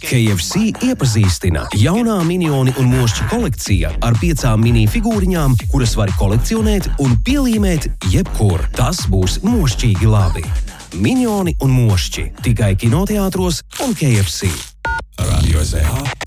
KFC iepazīstina jaunā minioni un mošķi kolekcija ar 5 mini figūriņām, kuras var kolekcionēt un pielīmēt jebkur. Tas būs mošķīgi labi. Minioni un mošķi tikai kinoteātros un KFC. Radio SH.